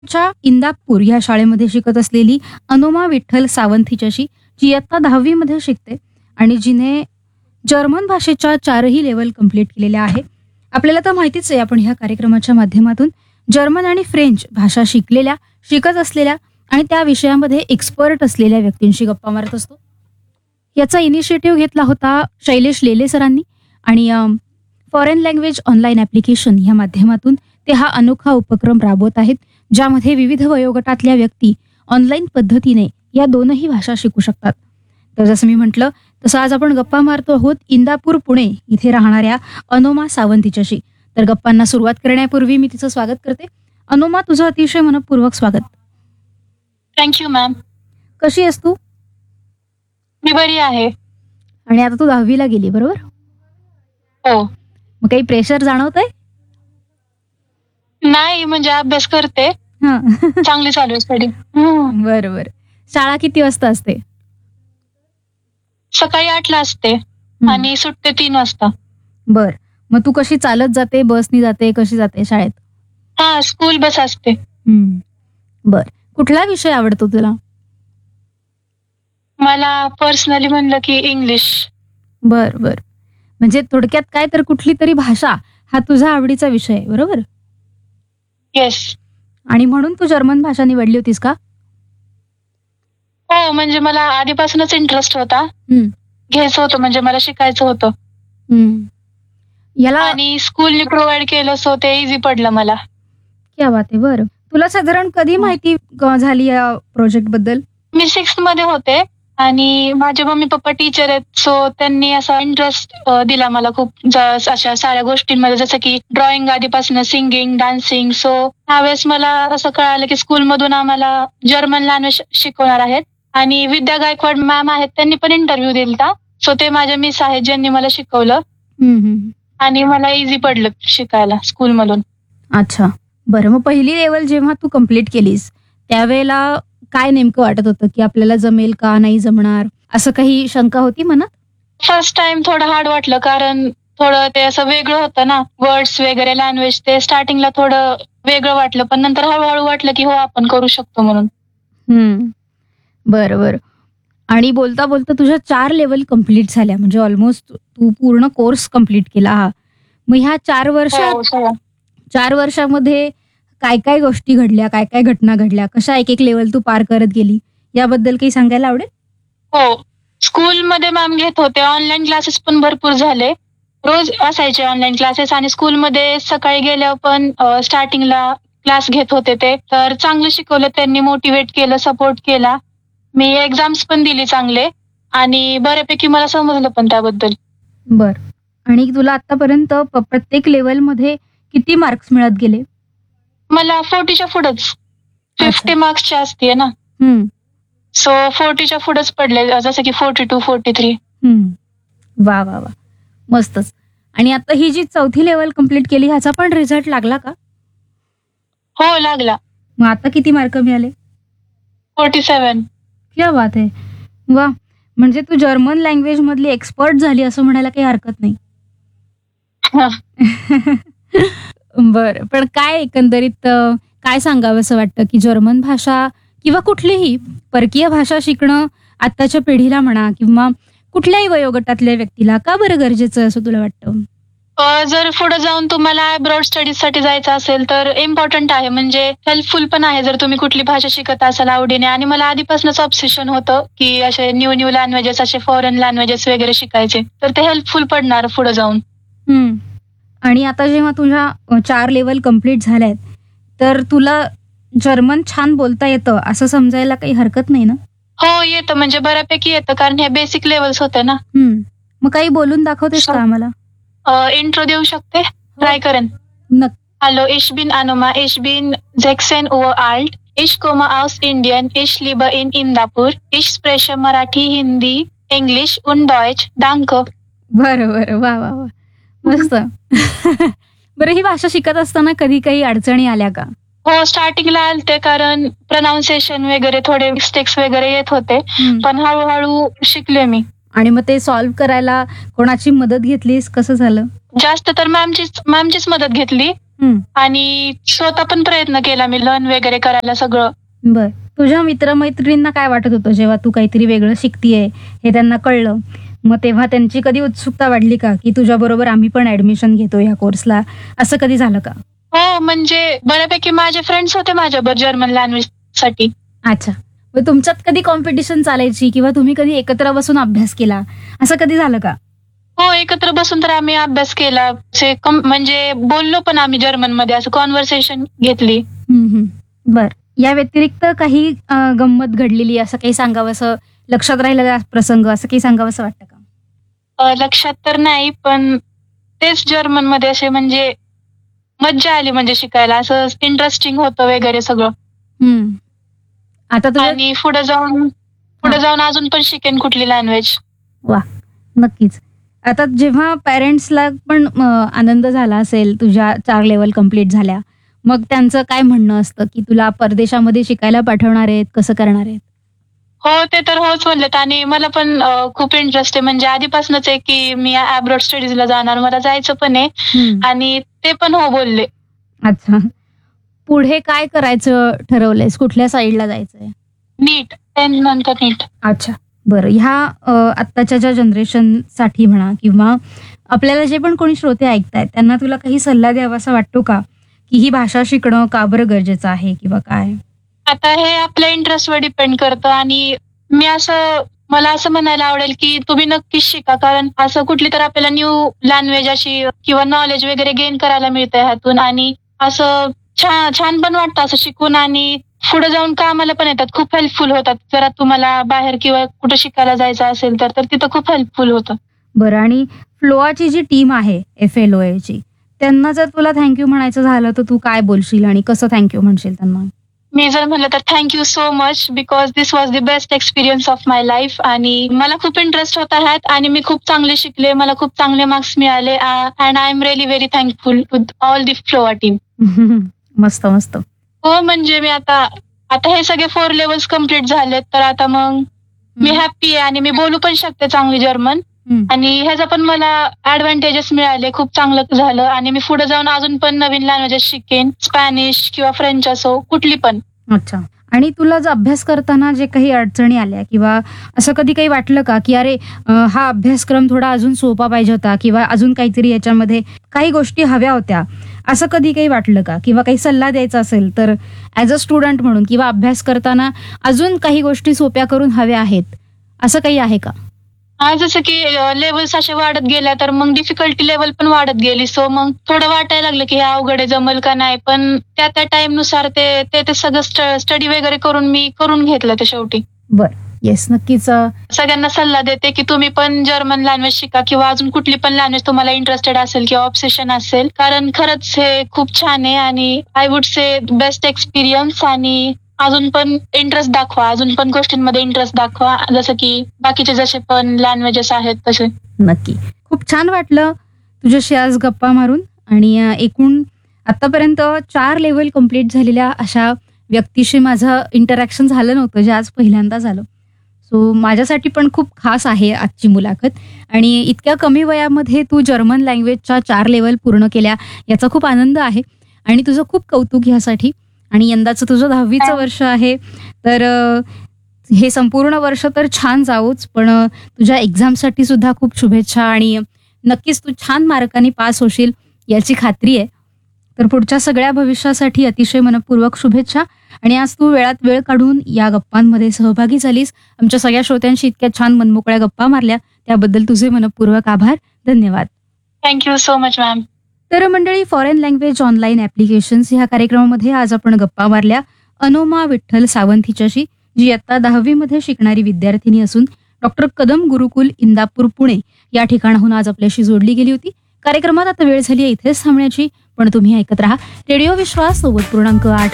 च्या इंदापूर या शाळेमध्ये शिकत असलेली अनुमा विठ्ठल सावंत हिच्याशी, जी इयत्ता 10वी मध्ये शिकते आणि जिने जर्मन भाषेच्या 4ही लेव्हल कंप्लीट केलेल्या आहे. आपल्याला तर माहितीच आहे, आपण ह्या कार्यक्रमाच्या माध्यमातून जर्मन आणि फ्रेंच भाषा शिकलेल्या, शिकत असलेल्या आणि त्या विषयामध्ये एक्सपर्ट असलेल्या व्यक्तींशी गप्पा मारत असतो. याचा इनिशिएटिव्ह घेतला होता शैलेश लेले सरांनी आणि फॉरेन लँग्वेज ऑनलाईन ॲप्लिकेशन या माध्यमातून ते हा अनोखा उपक्रम राबवत आहेत, ज्यामध्ये विविध वयोगटातल्या व्यक्ती ऑनलाईन पद्धतीने या दोनही भाषा शिकू शकतात. तर जसं मी म्हटलं तसं आज आपण गप्पा मारतो आहोत इंदापूर पुणे इथे राहणाऱ्या अनुमा सावंत हिच्याशी. तर गप्पांना सुरुवात करण्यापूर्वी मी तिचं स्वागत करते. अनुमा, तुझं अतिशय मनपूर्वक स्वागत. Thank you ma'am. कशी आहेस तू? मी बरी आहे. आणि आता तू 10वीला गेली, बरोबर? हो. मग काही प्रेशर जाणवतंय? नाही, म्हणजे अभ्यास करते. हा. चांगली चालू आहे स्टडी. बरं बरं. शाळा किती वाजता असते? सकाळी 8ला असते आणि सुटते 3 वाजता. बर. मग तू कशी चालत जाते, बसनी जाते, कशी जाते शाळेत? हा, स्कूल बस असते. बर. कुठला विषय आवडतो तुला? मला पर्सनली म्हणलं की इंग्लिश. बर बर. म्हणजे थोडक्यात काय, तर कुठली तरी भाषा हा तुझा आवडीचा विषय आहे, बरोबर? येस. आणि म्हणून तू जर्मन भाषा निवडली होतीस का? हो, म्हणजे मला आधीपासूनच इंटरेस्ट होता. घ्यायचं होतं, म्हणजे मला शिकायचं होतं याला आणि स्कूलने प्रोव्हाइड केलं, सो ते इझी पडलं मला. क्या बात आहे. बरं, तुला साधारण कधी माहिती झाली या प्रोजेक्ट बद्दल? मी 6th मध्ये होते आणि माझे मम्मी पप्पा टीचर आहेत, सो त्यांनी असा इंटरेस्ट दिला मला खूप अशा साऱ्या गोष्टींमध्ये, जसं की ड्रॉइंग आधीपासून, सिंगिंग, डान्सिंग. सो त्यावेळेस मला असं कळालं की स्कूलमधून आम्हाला जर्मन लँग्वेज शिकवणार आहेत आणि विद्या गायकवाड मॅम आहेत, त्यांनी पण इंटरव्ह्यू दिलता. सो ते माझे मिस आहेत, ज्यांनी मला शिकवलं आणि मला इझी पडलं शिकायला स्कूलमधून. अच्छा, बरं. मग पहिली लेवल जेव्हा तू कम्प्लीट केलीस त्यावेळेला काय नेमकं वाटत होतं, की आपल्याला जमेल का, नाही जमणार, असं काही शंका होती मनात? फर्स्ट टाइम थोडं हार्ड वाटलं, कारण थोडं ते असं वेगळं होतं ना, वर्ड्स वगैरे, लँग्वेज. ते स्टार्टिंगला थोडं वेगळं वाटलं, पण नंतर हळूहळू वाटलं की हो, आपण करू शकतो म्हणून. बरं बरं. आणि बोलता बोलता तुझ्या 4 लेवल कम्प्लीट झाल्या, म्हणजे ऑलमोस्ट तू पूर्ण कोर्स कम्प्लीट केला हा. मग ह्या 4 वर्षामध्ये काय काय गोष्टी घडल्या, काय काय घटना घडल्या, कशा एक एक लेवल तू पार करत गेली, याबद्दल काही सांगायला आवडेल? हो, स्कूलमध्ये मॅम घेत होते. ऑनलाईन क्लासेस पण भरपूर झाले. रोज असायचे ऑनलाईन क्लासेस आणि स्कूलमध्ये सकाळी गेल्यावर पण स्टार्टिंगला क्लास घेत होते ते. तर चांगलं शिकवलं त्यांनी, मोटिवेट केलं, सपोर्ट केला. मी एक्झाम्स पण दिली चांगले आणि बऱ्यापैकी मला समजलं पण त्याबद्दल. बर. आणि तुला आतापर्यंत प्रत्येक लेवलमध्ये किती मार्क्स मिळत गेले? मला 40च्या पुढंच. 50 मार्क्सची असते ना, सो 40च्या पुढंच पडले, जसं की 42, 43. वा वा वा, मस्तच. आणि आता ही जी 4थी लेवल कम्प्लीट केली, ह्याचा पण रिझल्ट लागला का? हो, लागला. मग आता किती मार्क मिळाले? 47. क्या बात आहे. वा, म्हणजे तू जर्मन लँग्वेज मधली एक्सपर्ट झाली असं म्हणायला काही हरकत नाही. बरं, पण काय एकंदरीत काय सांगावं असं वाटतं, की जर्मन भाषा किंवा कुठलीही परकीय भाषा शिकणं आताच्या पिढीला म्हणा किंवा कुठल्याही वयोगटातल्या व्यक्तीला का बरं गरजेचं असं तुला वाटतं? जर पुढे जाऊन तुम्हाला अब्रॉड स्टडीजसाठी जायचं असेल तर इम्पॉर्टंट आहे, म्हणजे हेल्पफुल पण आहे जर तुम्ही कुठली भाषा शिकत असाल आवडीने. आणि मला आधीपासूनच ऑब्सेशन होतं की असे न्यू लँग्वेजेस, असे फॉरेन लँग्वेजेस वगैरे शिकायचे, तर ते हेल्पफुल पडणार पुढे जाऊन. आणि आता जेव्हा तुझ्या 4 लेवल कम्प्लीट झाल्यात, तर तुला जर्मन छान बोलता येतं असं समजायला काही हरकत नाही ना? हो, येतं, म्हणजे बऱ्यापैकी येतं, कारण हे बेसिक लेवल्स होते ना. मग काही बोलून दाखवतेस का आम्हाला? इंट्रो देऊ शकते, ट्राय करेन. Hallo, ich bin Anuma, ich bin 16 Uhr alt, ich komme aus Indien, ich lebe in Indapur, ich spreche Marathi, Hindi, English und Deutsch, danke. बरं बरं, वा वा वा, मस्त. बरं, ही भाषा शिकत असताना कधी काही अडचणी आल्या का? हो, स्टार्टिंगला आलते, कारण प्रोनाऊन्सिएशन वगैरे थोडे मिस्टेक्स वगैरे येत होते, पण हळूहळू शिकले मी. आणि मग ते सॉल्व्ह करायला कोणाची मदत घेतलीस, कसं झालं? जास्त तर मॅमचीच मदत घेतली. हम्म. आणि स्वतः पण प्रयत्न केला मी लर्न वगैरे करायला सगळं. बर. तुझ्या मित्रमैत्रिणींना काय वाटत होतं जेव्हा तू काहीतरी वेगळं शिकतीये हे त्यांना कळलं? मग तेव्हा त्यांची कधी उत्सुकता वाढली का की तुझ्या बरोबर आम्ही पण ऍडमिशन घेतो या कोर्सला, असं कधी झालं का? हो, म्हणजे बऱ्यापैकी माझे फ्रेंड्स होते माझ्याबरोबर जर्मन लँग्वेज साठी. अच्छा. मग तुमच्यात कधी कॉम्पिटिशन चालायची किंवा तुम्ही कधी एकत्र बसून अभ्यास केला, असं कधी झालं का? हो, एकत्र बसून तर आम्ही अभ्यास केला. म्हणजे बोललो पण आम्ही जर्मन मध्ये, असं कॉन्व्हर्सेशन घेतली. बर. या व्यतिरिक्त काही गंमत घडलेली असं काही सांगावं, असं लक्षात राहिलेला प्रसंग असं काही सांगावं असं वाटतं का? लक्षात तर नाही, पण तेच जर्मन मध्ये असे म्हणजे मज्जा आली, म्हणजे शिकायला असं इंटरेस्टिंग होतं वगैरे सगळं. हम्म. आता तुझ्या आणि पुढे जाऊन अजून पण शिकेन कुठली लँग्वेज. वा, नक्कीच. आता जेव्हा पॅरेंट्सला पण आनंद झाला असेल तुझ्या 4 लेवल कंप्लीट झाल्या, मग त्यांचं काय म्हणणं असतं की तुला परदेशामध्ये शिकायला पाठवणार आहेत, कसं करणार आहेत? हो, ते तर होच बोललेत. आणि मला पण खूप इंटरेस्ट आहे, म्हणजे आधीपासूनच आहे की मी अब्रॉड स्टडीजला जाणार, मला जायचं पण आहे. आणि ते पण हो बोलले. अच्छा. पुढे काय करायचं ठरवलंयस? कुठल्या साईडला जायचंय? नीट 10 नंतर नीट. अच्छा. बरं. ह्या आत्ताच्या ज्या जनरेशनसाठी म्हणा किंवा आपल्याला जे पण कोणी श्रोते ऐकतायत त्यांना तुला काही सल्ला द्यावासा वाटतो का की ही भाषा शिकणं का बरं गरजेचं आहे किंवा काय? आता हे आपल्या इंटरेस्टवर डिपेंड करतं. आणि मला असं म्हणायला आवडेल की तुम्ही नक्कीच शिका, कारण असं कुठली तर आपल्याला न्यू लँग्वेज अशी किंवा नॉलेज वगैरे गेन करायला मिळतं ह्यातून. आणि असं छान पण वाटतं असं शिकून. आणि पुढे जाऊन कामाला पण येतात, खूप हेल्पफुल होतात. जर तुम्हाला बाहेर किंवा कुठं शिकायला जायचं असेल तर तिथं खूप हेल्पफुल होतं. बरं. आणि फ्लोआची जी टीम आहे FLOA ची, त्यांना जर तुला थँक्यू म्हणायचं झालं तर तू काय बोलशील आणि कसं थँक्यू म्हणशील त्यांना? मी जर म्हणलं तर thank you so much, because this was the best experience of my life. आणि मला खूप इंटरेस्ट होता ह्यात आणि मी खूप चांगले शिकले, मला खूप चांगले मार्क्स मिळाले. And I am really very thankful with all the फ्लोआ team. मस्त मस्त. हो, म्हणजे मी आता हे सगळे 4 लेवल्स कम्प्लीट झालेत, तर आता मग मी हॅप्पी आहे आणि मी बोलू पण शकते चांगली जर्मन. आणि ह्याचा पण मला ऍडव्हान्टेजेस मिळाले, खूप चांगलं झालं. आणि मी पुढे जाऊन अजून पण नवीन लँग्वेजेस शिकेन, स्पॅनिश किंवा फ्रेंच असो, कुठली पण. अच्छा. आणि तुला जर अभ्यास करताना जे काही अडचणी आल्या किंवा असं कधी काही वाटलं का की अरे हा अभ्यासक्रम थोडा अजून सोपा पाहिजे होता किंवा अजून काहीतरी याच्यामध्ये काही गोष्टी हव्या होत्या, असं कधी काही वाटलं का? किंवा काही सल्ला द्यायचा असेल तर ऍज अ स्टुडंट म्हणून किंवा अभ्यास करताना अजून काही गोष्टी सोप्या करून हव्या आहेत, असं काही आहे का? जसं की लेवल्स असे वाढत गेल्या तर मग डिफिकल्टी लेवल पण वाढत गेली. सो मग थोडं वाटायला लागलं की हे अवघड आहे, जमल का नाही. पण त्या टाइम नुसार ते सगळं स्टडी वगैरे करून मी करून घेतलं ते शेवटी. बरं. येस, नक्कीच. सगळ्यांना सल्ला देते की तुम्ही पण जर्मन लँग्वेज शिका किंवा अजून कुठली पण लँग्वेज तुम्हाला इंटरेस्टेड असेल किंवा ऑब्सेशन असेल, कारण खरंच हे खूप छान आहे. आणि I would say best experience. आणि अजून पण इंटरेस्ट दाखवा, अजून पण गोष्टींमध्ये इंटरेस्ट दाखवा, जसं की बाकीचे जसे पण लँग्वेजेस आहेत तसे. नक्की. खूप छान वाटलं तुझ्याशी आज गप्पा मारून. आणि एकूण आतापर्यंत 4 लेवल कंप्लीट झालेल्या अशा व्यक्तीशी माझं इंटरॅक्शन झालं नव्हतं, जे आज पहिल्यांदा झालं. सो माझ्यासाठी पण खूप खास आहे आजची मुलाखत. आणि इतक्या कमी वयामध्ये तू जर्मन लँग्वेजच्या 4 लेवल पूर्ण केल्या याचा खूप आनंद आहे आणि तुझं खूप कौतुक ह्यासाठी. आणि यंदाचं तुझं 10वीचं वर्ष आहे, तर हे संपूर्ण वर्ष तर छान जाऊच, पण तुझ्या एक्झामसाठी सुद्धा खूप शुभेच्छा. आणि नक्कीच तू छान मार्कांनी पास होशील याची खात्री आहे. तर पुढच्या सगळ्या भविष्यासाठी अतिशय मनपूर्वक शुभेच्छा. आणि आज तू वेळात वेळ काढून या गप्पांमध्ये सहभागी झालीस, आमच्या सगळ्या श्रोत्यांशी इतक्या छान मनमोकळ्या गप्पा मारल्या, त्याबद्दल तुझे मनपूर्वक आभार. धन्यवाद. Thank you so much ma'am. तर मंडळी, फॉरेन लँग्वेज ऑनलाईन ऍप्लिकेशन्स ह्या कार्यक्रमामध्ये आज आपण गप्पा मारल्या अनोमा विठ्ठल सावंत हिच्याशी, जी इयत्ता 10वी मध्ये शिकणारी विद्यार्थिनी असून डॉक्टर कदम गुरुकुल इंदापूर पुणे या ठिकाणाहून आज आपल्याशी जोडली गेली होती. कार्यक्रमात आता वेळ झाली आहे इथेच थांबण्याची, पण तुम्ही ऐकत राहा रेडिओ विश्वास 90.8